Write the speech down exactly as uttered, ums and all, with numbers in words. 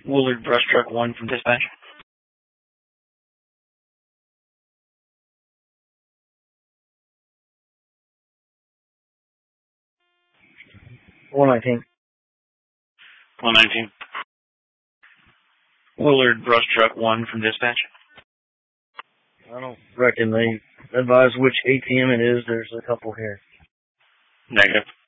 Willard Brush Truck one from dispatch. one nineteen. one nineteen. Willard Brush Truck one from dispatch. I don't reckon they advise which A T M it is. There's a couple here. Negative.